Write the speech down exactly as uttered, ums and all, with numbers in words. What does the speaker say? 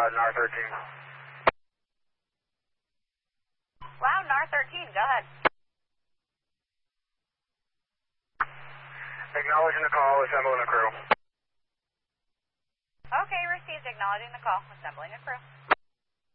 N A R thirteen. Wow, N A R thirteen, go ahead. Acknowledging the call, assembling a crew. Okay, received. Acknowledging the call. Assembling a crew.